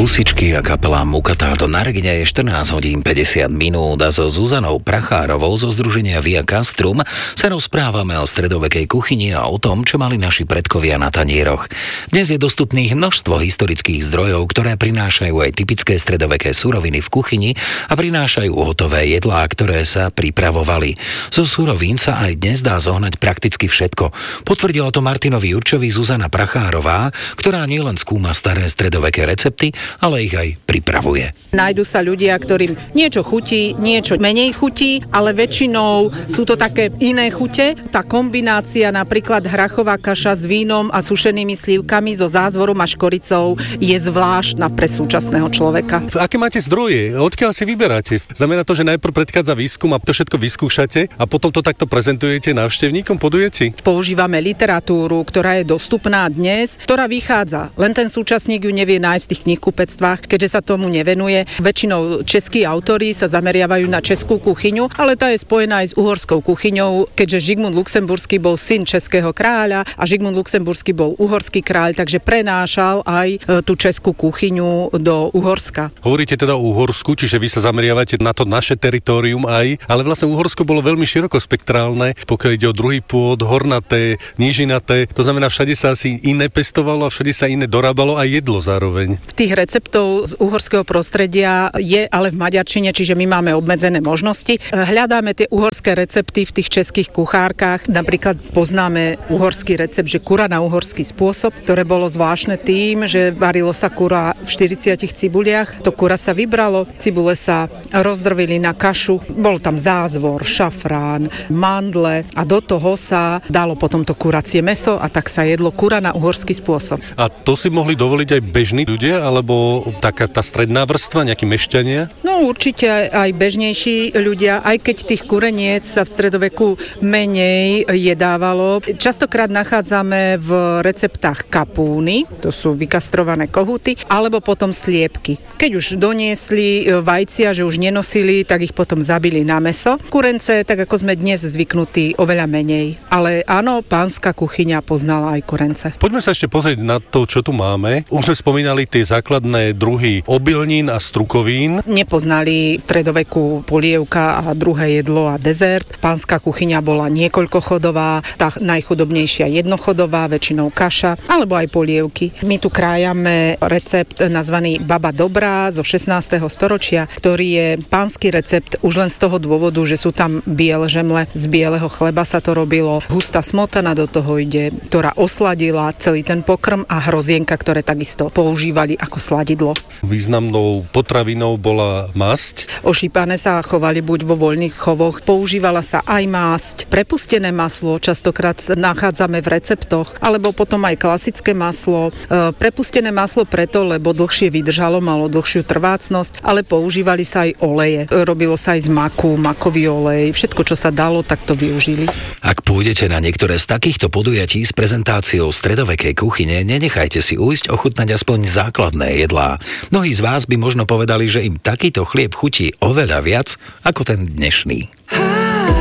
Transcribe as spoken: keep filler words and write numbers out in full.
Husičky a kapela Mukatáto. Na Regine je štrnásť hodín päťdesiat minút a so Zuzanou Prachárovou zo združenia Via Castrum sa rozprávame o stredovekej kuchyni a o tom, čo mali naši predkovia na tanieroch. Dnes je dostupných množstvo historických zdrojov, ktoré prinášajú aj typické stredoveké suroviny v kuchyni a prinášajú hotové jedlá, ktoré sa pripravovali. Zo surovín sa aj dnes dá zohnať prakticky všetko. Potvrdila to Martinovi Jurčovi Zuzana Prachárová, ktorá nielen skúma staré stredoveké recepty, ale ich aj pripravuje. Nájdu sa ľudia, ktorým niečo chutí, niečo menej chutí, ale väčšinou sú to také iné chute. Tá kombinácia napríklad hrachová kaša s vínom a sušenými slivkami so zázvorom a škoricou je zvláštna pre súčasného človeka. Aké máte zdroje? Odkiaľ si vyberáte? Znamená to, že najprv predchádza výskum a to všetko vyskúšate a potom to takto prezentujete návštevníkom podujeci? Používame literatúru, ktorá je dostupná dnes, ktorá vychádza. Len ten súčasník ju nevie nájsť v tých knihkupectvách, keďže sa tomu nevenuje. Väčšinou českí autori sa zameriavajú na českú kuchyňu, ale tá je spojená aj s uhorskou kuchyňou, keďže Žigmund Luxemburský bol syn českého kráľa a Žigmund Luxemburský bol uhorský kráľ, takže prenášal aj tú českú kuchyňu do Uhorska. Hovoríte teda o Uhorsku, čiže vy sa zameriavate na to naše teritorium aj, ale vlastne Uhorsko bolo veľmi širokospektrálne, pokiaľ ide o druhý pôd, hornaté, nížinaté, to znamená, všade sa asi iné pestovalo a všade sa iné dorábalo a jedlo zároveň. Tých receptov z uhorského prostredia je ale v maďarčine, čiže my máme obmedzené možnosti. Hľadáme tie uhorské recepty v tých českých kuchárkach. Napríklad poznáme uhorský recept, že kura na uhorský spôsob, ktoré bolo zvláštne tým, že varilo sa kura v štyridsiatich cibuliach. To kura sa vybralo, cibule sa rozdrvili na kašu, bol tam zázvor, šafrán, mandle a do toho sa dalo potom to kuracie mäso a tak sa jedlo kura na uhorský spôsob. A to si mohli dovoliť aj bežní ľudia, alebo taká tá stredná vrstva, nejakí mešťania? No určite aj bežnejší ľudia, aj keď tých kureniec sa v stredoveku menej jedávalo. Častokrát nachádzame v receptách kapúny, to sú vykastrované kohúty, alebo potom sliepky. Keď už doniesli vajcia, že už nenosili, tak ich potom zabili na mäso. Kurence, tak ako sme dnes zvyknutí, oveľa menej. Ale áno, pánska kuchyňa poznala aj kurence. Poďme sa ešte pozrieť na to, čo tu máme. Už sme spomínali tie základné druhy obilnín a strukovín. Nepoznali stredovekú polievka a druhé jedlo a dezert. Pánska kuchyňa bola niekoľkochodová, tá najchudobnejšia jednochodová, väčšinou kaša, alebo aj polievky. My tu krájame recept nazvaný Baba Dobrá zo šestnásteho storočia, ktorý je pánsky recept už len z toho dôvodu, že sú tam biele žemle, z bieleho chleba sa to robilo, hustá smotana do toho ide, ktorá osladila celý ten pokrm a hrozienka, ktoré takisto používali ako sladidlo. Významnou potravinou bola masť. Ošípané sa chovali buď vo voľných chovoch, používala sa aj masť, prepustené maslo, častokrát nachádzame v receptoch, alebo potom aj klasické maslo. E, prepustené maslo preto, lebo dlhšie vydržalo, malo dlhšiu trvácnosť, ale používali sa aj oleje. Robilo sa aj z maku, makový olej, všetko, čo sa dalo, tak to využili. Ak pôjdete na niektoré z takýchto podujatí s prezentáciou stredovekej kuchyne, nenechajte si ujsť ochutnať aspoň základné jedlá. Mnohí z vás by možno povedali, že im takýto chlieb chutí oveľa viac ako ten dnešný.